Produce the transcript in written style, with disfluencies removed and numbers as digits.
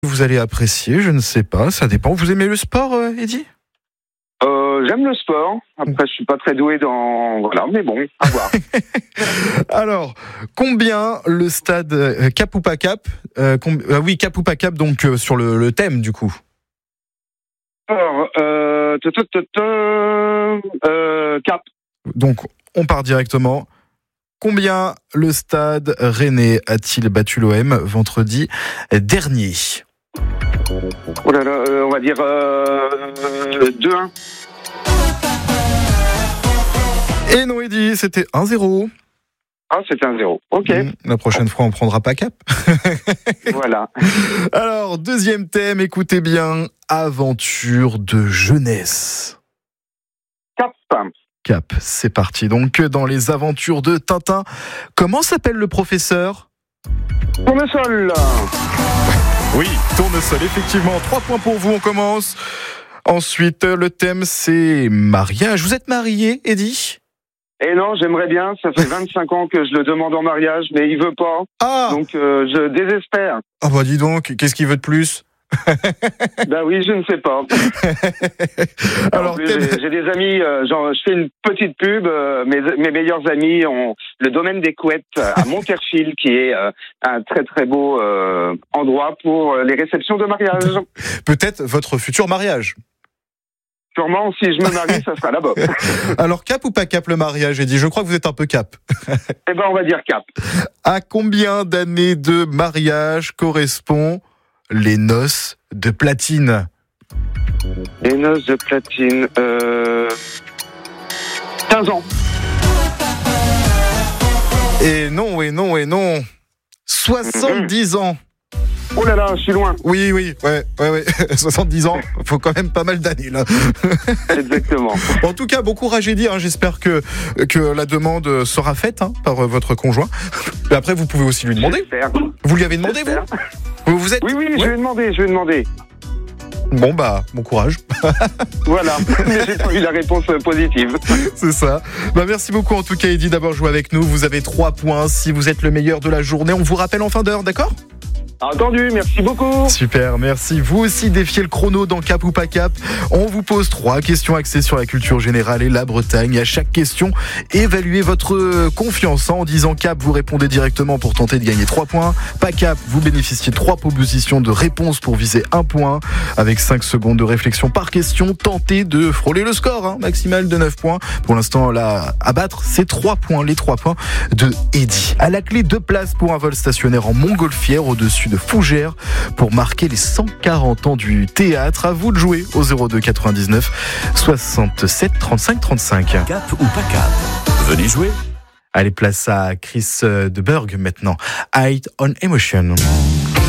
Vous allez apprécier, je ne sais pas, ça dépend. Vous aimez le sport, Eddy ? J'aime le sport. Après, je suis pas très doué dans... Voilà, mais bon, à voir. Alors, combien le stade Cap ou pas Cap oui, Cap ou pas Cap, donc sur le thème, du coup. Alors, Cap. Donc, on part directement. Combien le stade rennais a-t-il battu l'OM vendredi dernier ? Oh là là, on va dire 2-1. Et non, Eddy, c'était 1-0. Ah, c'était 1-0. Ok. La prochaine fois, on prendra pas Cap. Voilà. Alors, deuxième thème, écoutez bien. Aventure de jeunesse. Cap. Cap, c'est parti. Donc, dans les aventures de Tintin, comment s'appelle le professeur ? Tournesol. Oui, Tournesol, effectivement. 3 points pour vous, on commence. Ensuite, le thème, c'est mariage. Vous êtes marié, Eddy ? Et non, j'aimerais bien. Ça fait 25 ans que je le demande en mariage, mais il veut pas. Ah ! Donc, je désespère. Ah bah dis donc, qu'est-ce qu'il veut de plus ? Ben oui, je ne sais pas. Alors, en plus, j'ai des amis, je fais une petite pub, mes meilleurs amis ont le domaine des couettes à Monterfil, qui est un très très beau endroit pour les réceptions de mariage. Peut-être votre futur mariage. Sûrement, si je me marie, ça sera là-bas. Alors, Cap ou pas Cap le mariage, Eddy ? Je crois que vous êtes un peu Cap. Eh ben, on va dire Cap. À combien d'années de mariage correspond les noces de platine ? Les noces de platine, 15 ans. Et non. 70 ans. Oh là là, je suis loin. Oui, ouais. 70 ans, faut quand même pas mal d'années, là. Exactement. En tout cas, bon courage, Eddy. J'espère que la demande sera faite par votre conjoint. Et après, vous pouvez aussi lui demander. J'espère. Vous lui avez demandé, vous êtes... Oui, je vais demander. Bon, bah, bon courage. Voilà, mais j'ai pas eu la réponse positive. C'est ça. Merci beaucoup, en tout cas, Eddy, d'avoir joué avec nous. Vous avez 3 points. Si vous êtes le meilleur de la journée, on vous rappelle en fin d'heure, d'accord ? Entendu, merci beaucoup. Super, merci. Vous aussi défiez le chrono dans Cap ou pas Cap. On vous pose 3 questions axées sur la culture générale et la Bretagne. À chaque question, évaluez votre confiance. En disant Cap, vous répondez directement pour tenter de gagner 3 points. Pas Cap, vous bénéficiez de 3 propositions de réponse pour viser 1 point. Avec 5 secondes de réflexion par question, tentez de frôler le score maximal de 9 points. Pour l'instant, là, à battre, c'est 3 points, les 3 points de Eddy. À la clé, 2 places pour un vol stationnaire en montgolfière au-dessus de Fougères pour marquer les 140 ans du théâtre. À vous de jouer au 02 99 67 35 35. Cap ou pas Cap ? Venez jouer. Allez, place à Chris de Berg maintenant. Hide on Emotion.